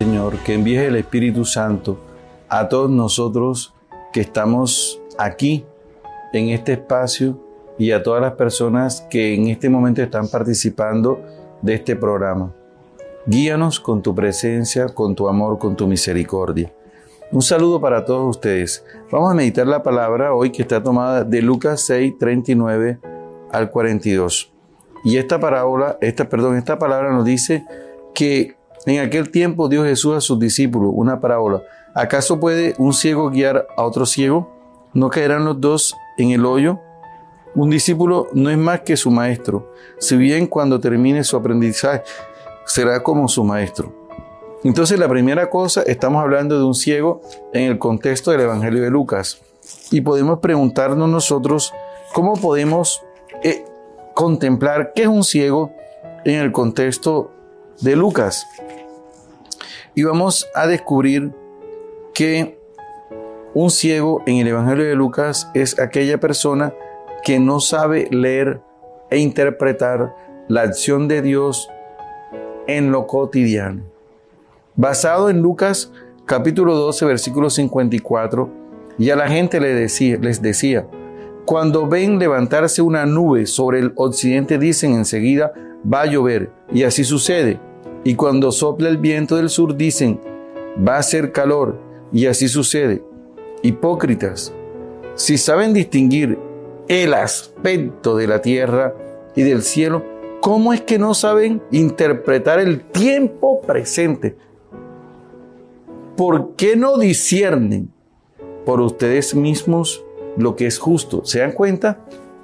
Señor, que envíes el Espíritu Santo a todos nosotros que estamos aquí en este espacio y a todas las personas que en este momento están participando de este programa. Guíanos con tu presencia, con tu amor, con tu misericordia. Un saludo para todos ustedes. Vamos a meditar la palabra hoy que está tomada de Lucas 6, 39 al 42. Y esta palabra nos dice que en aquel tiempo dio Jesús a sus discípulos una parábola. ¿Acaso puede un ciego guiar a otro ciego? ¿No caerán los dos en el hoyo? Un discípulo no es más que su maestro, si bien cuando termine su aprendizaje será como su maestro. Entonces, la primera cosa, estamos hablando de un ciego en el contexto del Evangelio de Lucas. Y podemos preguntarnos nosotros cómo podemos contemplar qué es un ciego en el contexto de Lucas. Y vamos a descubrir que un ciego en el Evangelio de Lucas es aquella persona que no sabe leer e interpretar la acción de Dios en lo cotidiano. Basado en Lucas capítulo 12, versículo 54, y a la gente les decía, cuando ven levantarse una nube sobre el occidente, dicen enseguida, va a llover, y así sucede. Y cuando sopla el viento del sur, dicen, va a ser calor, y así sucede. Hipócritas, si saben distinguir el aspecto de la tierra y del cielo, ¿cómo es que no saben interpretar el tiempo presente? ¿Por qué no disciernen por ustedes mismos lo que es justo? ¿Se dan cuenta?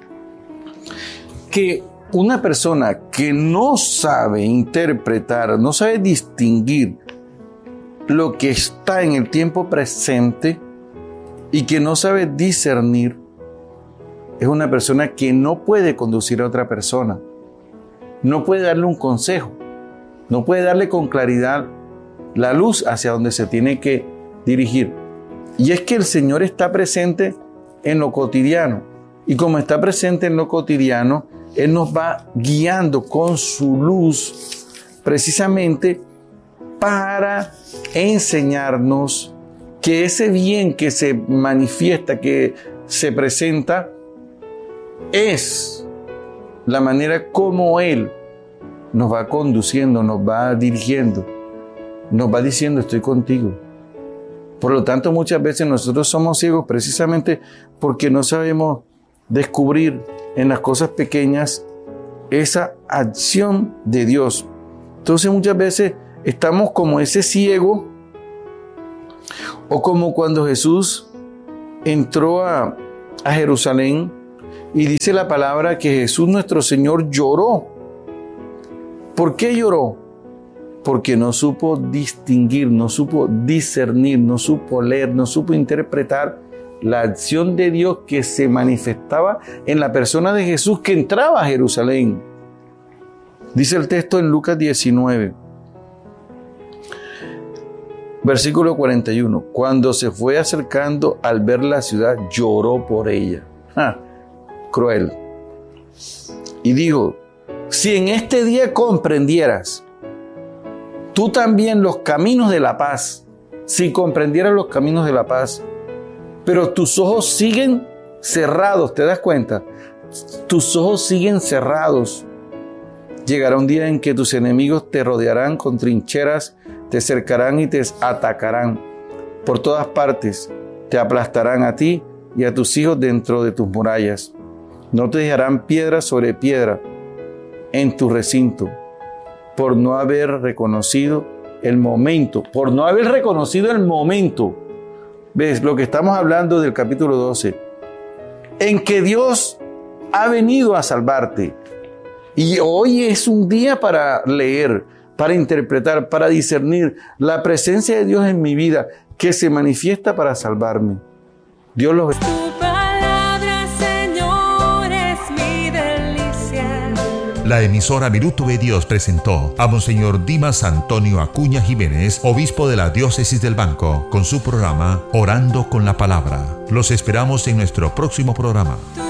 Que una persona que no sabe interpretar, no sabe distinguir lo que está en el tiempo presente y que no sabe discernir, es una persona que no puede conducir a otra persona, no puede darle un consejo, no puede darle con claridad la luz hacia donde se tiene que dirigir. Y es que el Señor está presente en lo cotidiano, y como está presente en lo cotidiano, Él nos va guiando con su luz precisamente para enseñarnos que ese bien que se manifiesta, que se presenta, es la manera como Él nos va conduciendo, nos va dirigiendo, nos va diciendo estoy contigo. Por lo tanto, muchas veces nosotros somos ciegos precisamente porque no sabemos descubrir en las cosas pequeñas esa acción de Dios. Entonces muchas veces estamos como ese ciego, o como cuando Jesús entró a Jerusalén y dice la palabra que Jesús nuestro Señor lloró. ¿Por qué lloró? Porque no supo distinguir, no supo discernir, no supo leer, no supo interpretar la acción de Dios que se manifestaba en la persona de Jesús que entraba a Jerusalén. Dice el texto en Lucas 19, versículo 41. Cuando se fue acercando al ver la ciudad, lloró por ella. Cruel. Y dijo, si en este día comprendieras tú también los caminos de la paz, si comprendieras los caminos de la paz, pero tus ojos siguen cerrados, ¿te das cuenta? Tus ojos siguen cerrados. Llegará un día en que tus enemigos te rodearán con trincheras, te cercarán y te atacarán por todas partes, te aplastarán a ti y a tus hijos dentro de tus murallas. No te dejarán piedra sobre piedra en tu recinto, por no haber reconocido el momento, ¿Ves? Lo que estamos hablando del capítulo 12, en que Dios ha venido a salvarte. Y hoy es un día para leer, para interpretar, para discernir la presencia de Dios en mi vida, que se manifiesta para salvarme. Dios los bendiga. Tu palabra, Señor, es mi delicia. La emisora Minuto de Dios presentó a Monseñor Dimas Antonio Acuña Jiménez, obispo de la Diócesis del Banco, con su programa Orando con la Palabra. Los esperamos en nuestro próximo programa.